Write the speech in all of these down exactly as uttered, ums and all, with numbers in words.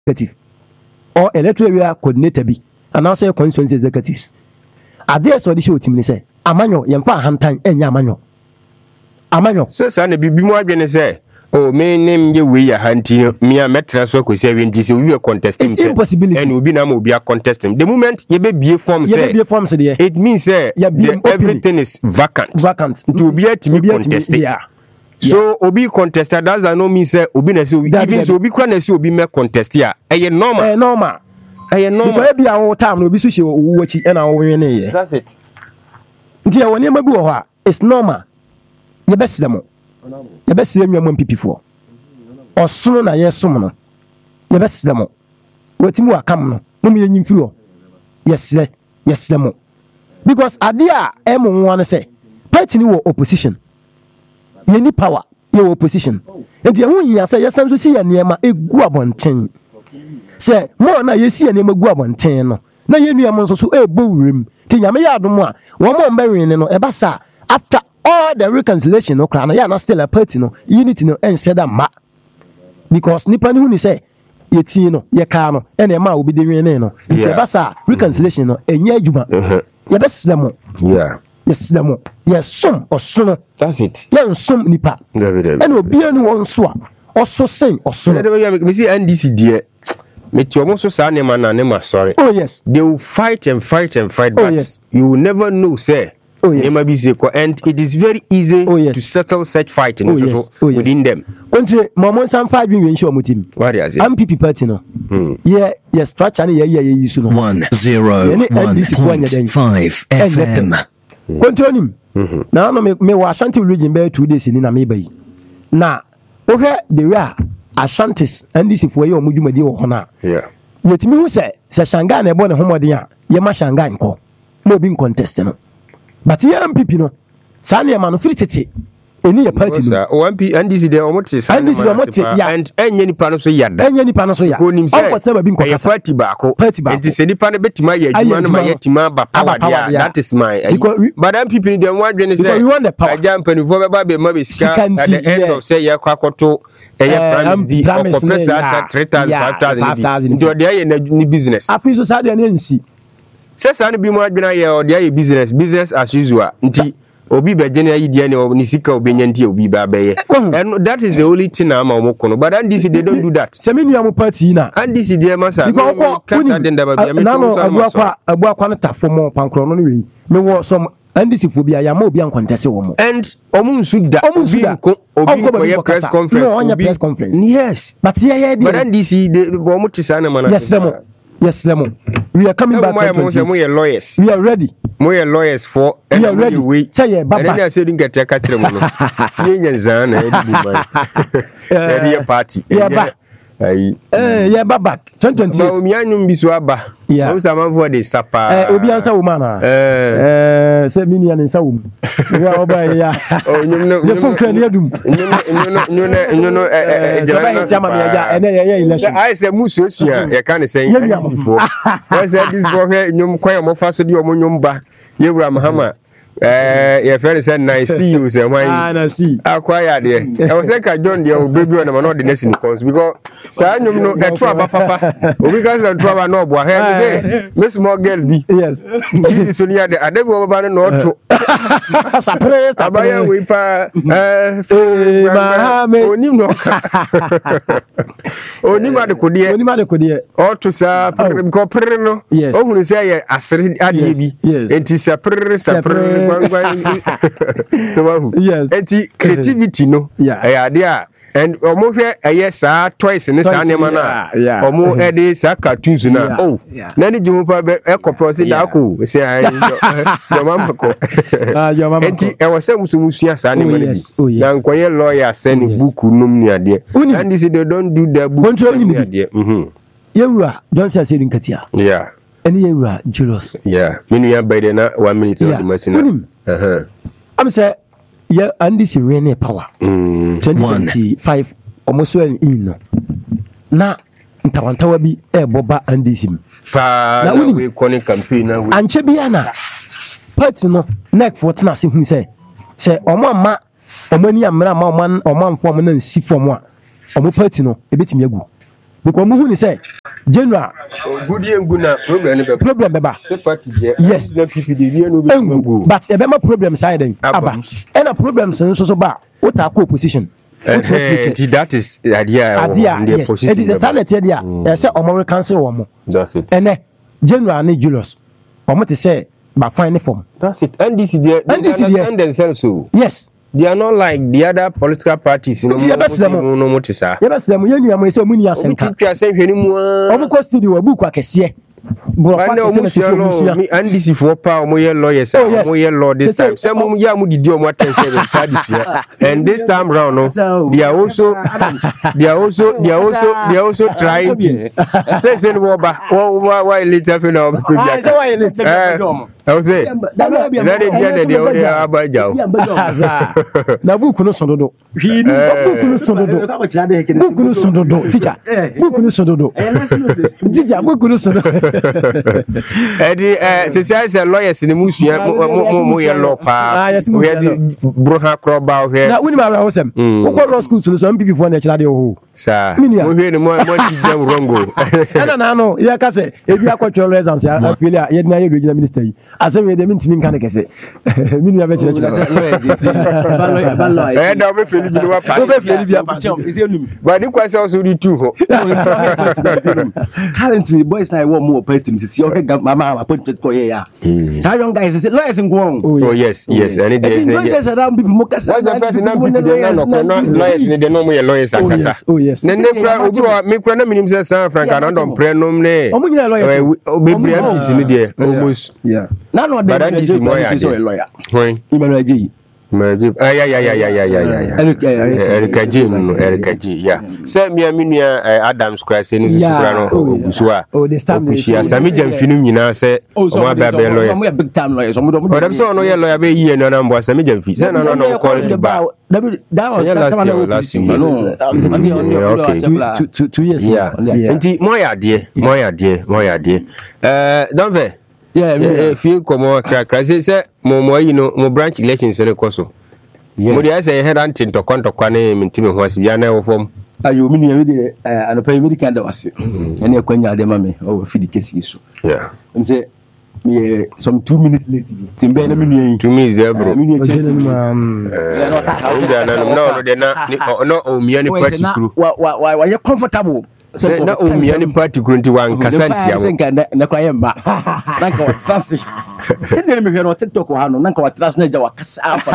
executive or electoral area coordinator bi and also constituency executives ade so de show team ni say amanyo yemfa hantan enya amanyo amanyo so sa na bibi mu adwene say oh me name ye we ya hanti me a metra so ko say we ndisi we contesting it's impossibility and obi na ma obi a contesting the moment ye be bie form say ye be bie form say there it means say everything is vacant vacant to be at me contesting yeah. So obi contested does no mean say obi na say even so obi kwa na say obi me contest ya eh normal eh normal eh normal because be our time no obi so hye wo chi e na wo wene ye that's it nti e woni ma bi wo ha it's normal ye besida mo ye besida nwa M P P fo osono na ye som no ye besida mo watimu akam no mo me nyim firi ho yes yes mo because ade a e mo nwa no say party ni wo opposition ye ni power ye opposition enti ehun yin asa ye sanso si ye niema egu abonten se mo na ye si ye niema egu abonten no na ye nuam nso so ebo wurem ti nyame ya adom a wo mo mba wene no e ba sa after all the reconciliation no kra na ya na still a party no unity no en said ma because nipa ni hu ni say ye ti no ye ka no e na ma obi de wene no ti e ba sa reconciliation no enye adwuma ye be slemo yeah yes lemo yes som osono that's it yen som nipa and obi anu won so a oso sen osono me see N D C there me ti omo so sa ne ma na ne ma sorry oh yes they will fight and fight and fight but oh, yes. you will never know say oh yes be say and it is very easy oh, yes. to settle such fighting oh, yes. oh, within yes. them country momon san five bin wen show mutim what is it M P P party no hmm. yeah yes structure ne yeah yeah you so no one zero one point five F M Kontonim na no me me wa Ashanti region be two days ni na me bayi na ohwe the way Ashantis and this for you omudwumadi wo hona yeah yetimi hu se se Shanghai na ebo ne homoden a ye ma Shanghai nko no be contest no but ye M P P no sa na ma no free tete eni ye party no o M P N D C de omote sa N D C de omote ya and enye nipa no so yada enye nipa no so ya onim se o kwata ba bi nko kasa party baako party baako enti se nipa no betima ya adwuma no ma yetima ba power dia that is my but M P P dem wan dwene se ajam panifo be ba be ma be sika at the end of say ye kwakoto eye promise di or compressor three thousand five thousand nti o de ye ni business afi so sa de na nsi se sa no bi mo adwena ye o de ye business business as usual nti obi be gene ayi dia ne ni sika obenya nti obi ba be and that is the only thing am omokono but N D C they don't do that se me nuam party na N D C dia masa kasa de ndaba bia me no abu akwa abu akwa no tafo mo pankro no we me wo some N D C fo bia ya ma obi an contest wo mo and omun su da obi ko obi ko ye press conference no onya press conference yes but yeah yeah but N D C they bo mo tisana mana yes lemo yes lemo we are coming back to we are lawyers we are ready we are lawyers for we are ready we say baba and I said get ka katre mo no ye nyanza na e di man e di party yeah ba ai eh yeah baba twenty twenty-eight ba mi anyum bi so aba o sa man for the sapa eh obi ansa wo mana eh eh se mini an nsa wo wa oba ya o nyum no the phone can yadum nyum no nyum no nyum no eh jara na chama me ya ene ye election I say musu osua ye kan say sifo o say this for nyum kwan mo fa so di o mo nyum ba ye wura mahama eh your friend said nice see you say why ah na see acquire there I was like John there baby on no the next in cause because say nyum no e to aba papa obi kan say to aba no bo he say me small girl bi yes this so near the adabi baba no to sapre abaya we pa eh mahame onim no onim ade kodie onim ade kodie o to sa because pere no ohunu say ye asere ade bi enti sapre sapre yes enti creativity no eh ade a and omo hwe eye sa toys ne sa ne mana omo e de sa cartoons na oh na ni jimu pa be e kopro si da ko se ai yo mama ko ah yo mama enti e wose musumusia sa ne mana bi na nkoye lawyer send book num ni ade and this they don't do the book ni ade mhm yewura Johnson say nkatia yeah any yewura Julius yeah minu ya by the na one minute of the machine uh-huh am say yeah and this is really power mm twenty twenty-five almost well in no na ntawantawa bi e boba andisim fa na we koni campaign na we anche bia na party no neck for tena se hu say say omo ama omo ni amra ma omo omo amfo omo na nsi fo mo a omo party no ebetimi agu because omo hu ni say general good and good problem problem beba yes but e be ma problem side aba and a problem so so ba what are co-position that is the idea yes it is the silent idea e say omo cancel omo that's it and general ni Julius omo te say ba fine form that's it and this is the understand themselves so yes they are not like the other political parties, you know. Yeah, best them. No more to say. Yeah, best them. You know, I'm saying money as them. Keep your self anymore. I'm going to study a book like a see. But no, me and this is for power. My lawyers, my law this time. Some of them are doing what they say. And this time round, no, they are also, they are also, they are also, they are also trying to say, "Say no, but why, why later for now?" Why later? I was saying, that is the only about you. Na book no sondodo. He book no sondodo. Book no sondodo. Teacher, book no sondodo. Teacher, book no sondodo. Edi eh sisi say lawyers ni musua mo mo ye law pa. We had broha kroba here. Na woni ma ra hosem. Wo ko law school so some people for na kira de ho. Sa. Mo hwe ni mo mo ti dem wrongo. Ana na no, ya ka say ebi akotwe lawyers am appeal a ye na ye regional minister yi. Asem we de mintimi nka ne kese. Mi nua be kire kire. Eh da be feli bi no wa pa. Be feli bi apa. Ba ni kwase also di two ho. Currently boys na wo mo party see o ga mama appointed ko ye ya. Sa young guys say lawyers ngwon. Oh yes, yes. Any day. Lawyers around people mo kasa. What's the first name people dey no lawyers ni dey no mo ye lawyers asasa. Oh yes. Ne ne kura obi wa me kura na minim say San Franca na don pre nom ne. Omo nyina lawyers. Obebre M P C ni dey almost. Yeah. Na no dey lawyer. When Emmanuel J. Majib ah yeah yeah yeah yeah yeah yeah yeah Erika Jim no Erika J yeah say me aminua Adam Square say no sukura no busua oh the stand pushia sami jamfinu nyina say o ma ba be lawyers o big time lawyers o mo o dem say no ye lawyer be yie no na mbo sami jamfi say no no no call to ba that was last year okay two two years yeah enti mo ya de mo ya de mo ya de eh don't be yeah if you come on crack say say mo mo yi no mo branch elections re koso mo dey say head antin to konto kwane mintimi ho asibia na wo fom ayo mi ne we anopa mi kan da wase ene akwanya ade ma me o fidi kesi so yeah em say me some two minutes late timbe na mi nu two minutes there bro mi nu chesi um no no de na no o mi ani party crew wa wa wa comfortable na o mi ani party crew nti wan kasantia wo na kwa yemba na ka watsase tende me hwe no TikTok wa no na ka watsase na ja wakasa afa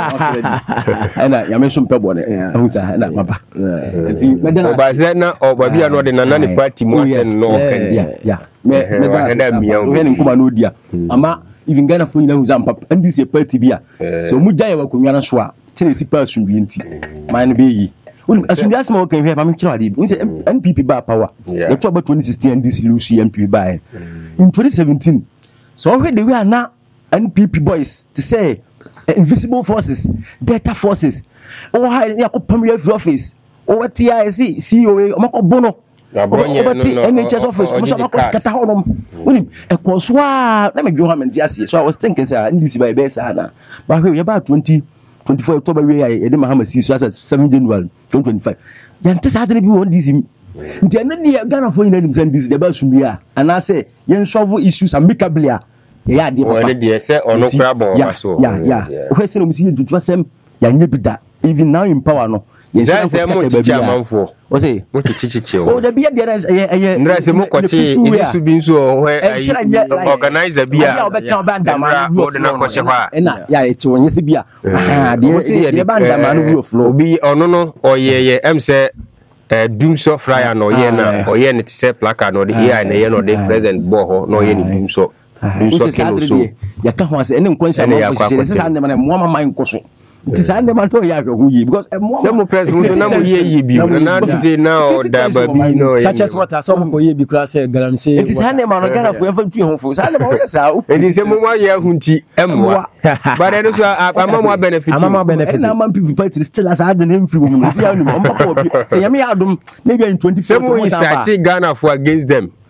na ana ya me so mpebo ne ahu sa na baba nti medana ba ze na o ba bia no de na na ni party mo asen no kan ya ya me medana me ne nkuma no dia ama even Ghana fo nyina hu za mpapa ndi se party bia so mu gya ya wa konwa na so a tene si pa sunbi nti man be yi when asumbi asma o kan hwe ba me kira ade we say N P P ba power the two about twenty sixteen and this lose N P P by in twenty seventeen so we the we are now N P P boys to say uh, invisible forces data forces o ha ya ko premier office o wati ya si C E O o mako bono obati N H S office mo so mako skata honom woni e ko so a na me dwo ha menti ase so I was thinking say ndc by be sa na ba hwe ya ba twenty twenty-four October we ya e de mahama si so as seven January twenty twenty-five ya ntesa adre bi won ndc nti ene ne Ghana for ina nim say ndc de ba sumbi a ana say yen solve issues amicably a ya de papa wele de say ono kra bo so ya ya we say no msi tutu asem ya nye bi da even now in power no yes say mo chichi amanfo o say mo chichi chichi o da bia de eh ndra say mo kwachi isu bi nso o organizer bia ya obeka bandama no de na kwachi kwa na ya eti onye se bia ah de de bandama no bi oflo obi ono no oyeye em say eh doomso flyer no ye na oye ne tse placard no de A I na ye no de present bo ho no ye ne doomso doomso kelo so ya ka ho ase ene nkwanhya mo se se sa ne ma mo mama nkoso nti sa ne ma no ya hwe yi because mo se mo press mo na mo ye yi bi na do say na o da ba bi no such as what so mo ye bi kura say garan say nti sa ne ma no Ghana fo enfam tui ho fo sa ne ma wo sa o nti se mo wa ye hunti emwa but there is ama mo benefit ama mo benefit na man people party still as ad na mfiri mo se ya no mo ko bi se yam ya adom na bi in twenty se mo start Ghana for against them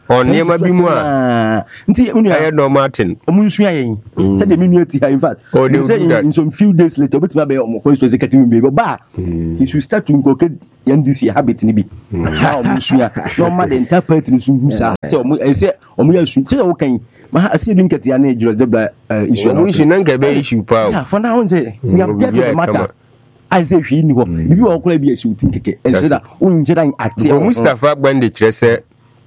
on niema bi mu a nti unu ya no Martin omunsu ayen say the menu ati in fact they say in, in some few days later obetuma be omo ko executive be ba he should start to inculcate yan this habit ni bi na omunsu ya no ma the entire party ni sun say omo say omo ya sun say o kan ma asi edu nkete ya na ejros de bla issue na issue na nka be issue pa yeah for now say we have get the matter I say hwi ni ho bibi wo kula bi esi utin keke and say that unjira in active Mustafa Gbande kire say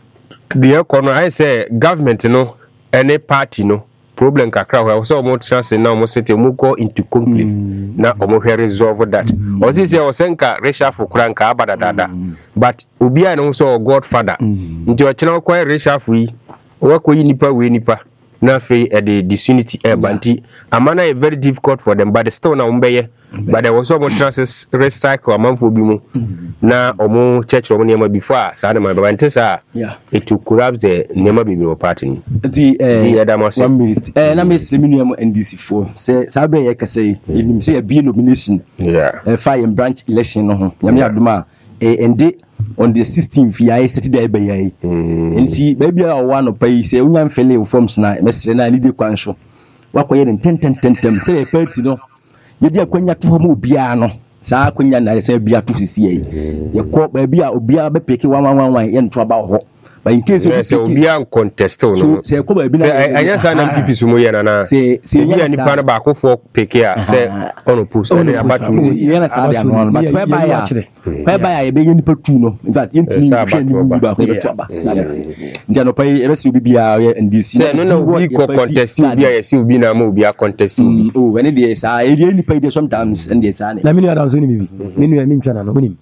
the economy I say government no any party no problem kakra ho so mo chance na mo sete mo go into conclave mm. na omo hwe resolve that mm. o say say o senka resha fukura nka abadadada mm. but obi a no so godfather mm. nti o chena ko resha fu yi o ko yi nipa we nipa na fe e the disunity e banti amana is very difficult for them but still na umbeye but there was so much chances recycle amanfo bi mu na omo church omo niam before sa na ma bante sa it to corrupt the niam bi bi party the eh one minute eh na me seminuam N D C for say sa ben ye kase nim say be nomination yeah eh fire branch election no ho nyame aduma eh ende on the sixteenth ya Saturday be ya enti baby a wa no pay say unya mfele forms na mesre na ni de kwanso wakoye den ten ten ten ten say party no ye di akwanya to mo bia no saa akwanya na say bia to sisi ye ye ko baby a obia be peke one one one one ye nto aba ho but in case you say obia contest no so say ko baby na anya sa na M P P su mo ye na na say say ye ni pa na ba ko fo peke a say on post and about ye na sa dia no but why buy ya why buy ya ye be ye ni pa tu no in fact ye ntimi hwe ni mu ba ko be to aba ndia no pa ye be si obi bia ye N D C no no we ko contest obi a ye si obi na mo obi a contest obi oh when dey sa e dey ni pa dey sometimes and dey sa ne na me no adam so ni bibi me no me ntwa na no nim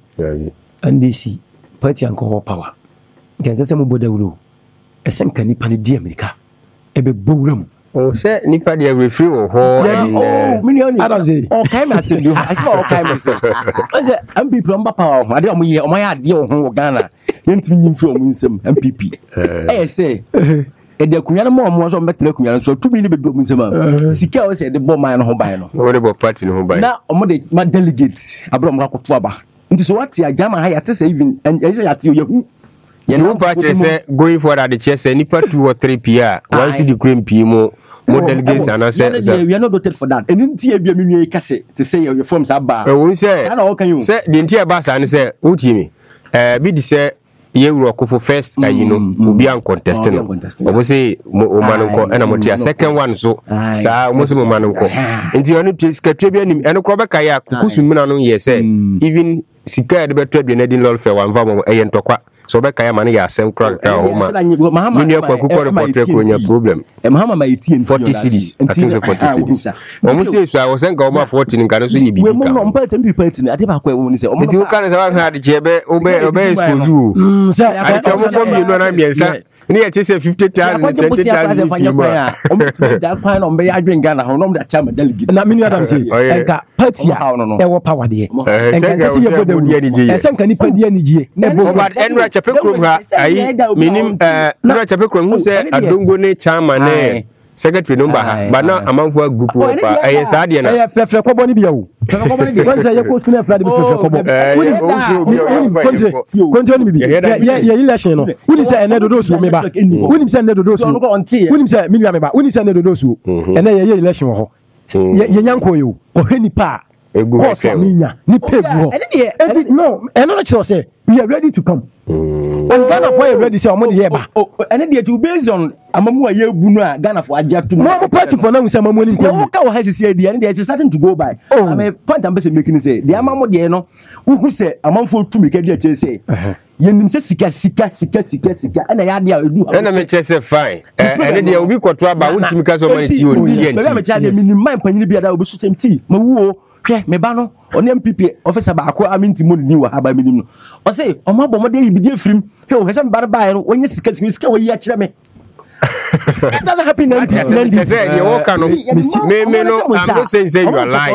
N D C party anko power ganza se mo bodawuro esen ka nipa ne di America ebe bowram o se nipa de refree wo ho oh million adam say o kai ma se do I say o kai ma se o say M P P on ba power ho ade o mo ye o mo ya ade o ho Ghana yentimi nyim fi o mo nsem M P P eh say e de kunya no mo mo so metre kunya no so two million be do mo nsem sika o say de bo man no ho ban no o de bo party no ho ban na o mo de ma delegate abro mo akoto aba nti so what ya jama ha ya te say even and say ya te o yehu you know party say going for that the chair say nipa two or three P R one see the cream P mo mo delegates and say we are not voted for that and nti e bia me nwe kase to say your forms aba e won say na o kan you say the nti e ba sa ne say uti mi eh bi di say ye wuro ko first you know obi an contest no obo say o man nko e na mo tia second one so sa mo so mo man nko nti onu skatwe bi anim eno ko be kai akukusu mi na no ye say even sika e de beto bi na din lol fe wan va mo e ntokwa so be kaya man ya asem kra kra o ma mini akwa kuko report ko nya problem e mahama ma eighteen forty cities I think so forty cities o mo say so I was saying ka o ma forty nka no so ye bibi ka mo mo pa tempi party ni ade ba kwa wo ni say o mo nti o kan say wa fa ade chebe o be o be expose o mm say ade chebe mo mi no na miensa ni e chese fifty thousand twenty thousand o mo ti da kwa no be adwen Ghana ho no mo da chama delegate na mini adam say enka party a e wo power de enka say ye bodo e say enka ni pa dia ni gie na bo enra chepe krom ha ayi minim eh enra chepe krom hu say adongo ne chama ne secretary number ha ba na amanfo group wo pa ayi sa de na eh frefre kobo ni bia wo frefre kobo ni bia won say ye ko school na frefre frefre kobo woni konje konje ni bia ye ye election no woni say ene dodo so me ba woni say ene dodo so woni say me me ba woni say ene dodo so ene ye ye election ho ye nyanko yo ohwe ni pa egu fe ni pegu ho no ene no che say we are ready to come on Ghana for ready say omo de ye ba ene de to based on amamu aye bu no a Ghana for aja to mo party for na we say amamu ni ko wo ka wo ha sisi adi ene de is starting to go by I mean point am be say making say the amamu de no wu say amamfo tumi ka di che say yenim say sika sika sika sika sika ene ya de a edu ene me che say fine ene de obi koto aba wo timi ka so mani ti on ti enti me cha de minim man panyin bia da obi so temti ma wuo hwe me ba no oni M P P officer ba ko aminti mo ni wa aba minim no o say o ma bo mo de yibidi afrim he o hese me ba ba no onye sika sika sika wo yi a kire me it doesn't happen in N D C say you walk no me me no I'm not saying say you are lying